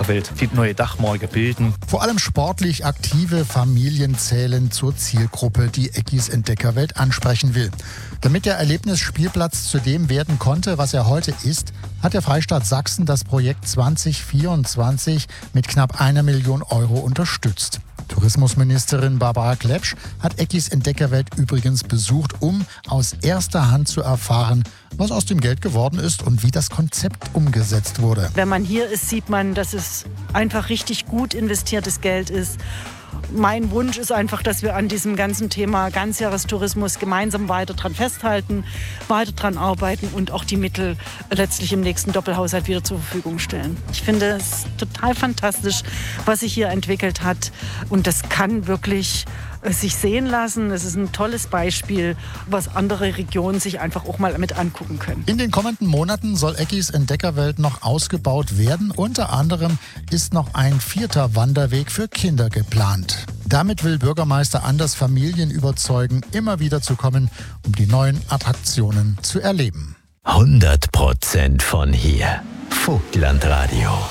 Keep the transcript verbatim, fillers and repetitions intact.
Entdeckerwelt die neue Dachmarke bilden. Vor allem sportlich aktive Familien zählen zur Zielgruppe, die Eggis Entdeckerwelt ansprechen will. Damit der Erlebnisspielplatz zu dem werden konnte, was er heute ist, hat der Freistaat Sachsen das Projekt zwanzig vierundzwanzig mit knapp einer Million Euro unterstützt. Tourismusministerin Barbara Klepsch hat Eggis Entdeckerwelt übrigens besucht, um aus erster Hand zu erfahren, was aus dem Geld geworden ist und wie das Konzept umgesetzt wurde. Wenn man hier ist, sieht man, dass es einfach richtig gut investiertes Geld ist. Mein Wunsch ist einfach, dass wir an diesem ganzen Thema Ganzjahrestourismus gemeinsam weiter dran festhalten, weiter dran arbeiten und auch die Mittel letztlich im nächsten Doppelhaushalt wieder zur Verfügung stellen. Ich finde es total fantastisch, was sich hier entwickelt hat, und das kann wirklich sich sehen lassen. Es ist ein tolles Beispiel, was andere Regionen sich einfach auch mal mit angucken können. In den kommenden Monaten soll Eggis Entdeckerwelt noch ausgebaut werden. Unter anderem ist noch ein vierter Wanderweg für Kinder geplant. Damit will Bürgermeister Anders Familien überzeugen, immer wieder zu kommen, um die neuen Attraktionen zu erleben. hundert Prozent von hier. Vogtlandradio.